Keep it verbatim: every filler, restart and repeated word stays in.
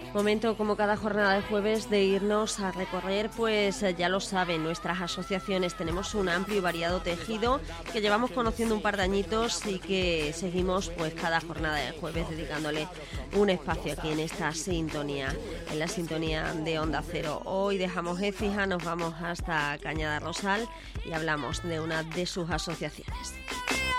Momento, como cada jornada de jueves, de irnos a recorrer, pues ya lo saben, nuestras asociaciones. Tenemos un amplio y variado tejido que llevamos conociendo un par de añitos y que seguimos pues cada jornada de jueves dedicándole un espacio aquí en esta sintonía, en la sintonía de Onda Cero. Hoy dejamos Écija, nos vamos hasta Cañada Rosal y hablamos de una de sus asociaciones.